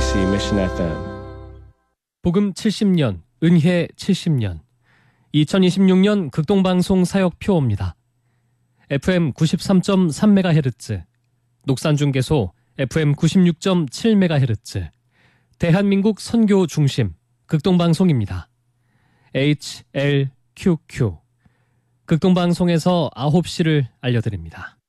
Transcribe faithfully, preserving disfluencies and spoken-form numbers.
케이비씨 Mission 에프엠. 복음 칠십 년, 은혜 칠십 년, 이천이십육 년 극동방송 사역표입니다. 에프엠 구십삼 점 삼 메가헤르츠, 녹산중개소 에프엠 구십육 점 칠 메가헤르츠, 대한민국 선교 중심 극동방송입니다. 에이치엘큐큐, 극동방송에서 아홉 시를 알려드립니다.